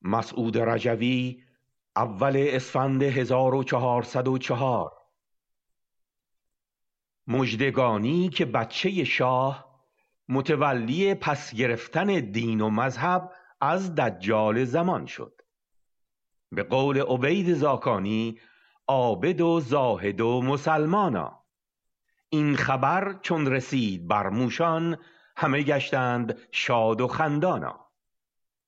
مسعود رجوی، اول اسفند 1404. مژدگانی که بچه شاه متولی پس گرفتن دین و مذهب از دجال زمان شد. به قول عبید زاکانی، عابد و زاهد و مسلمانا. این خبر چون رسید بر موشان، همه گشتند شاد و خندانا.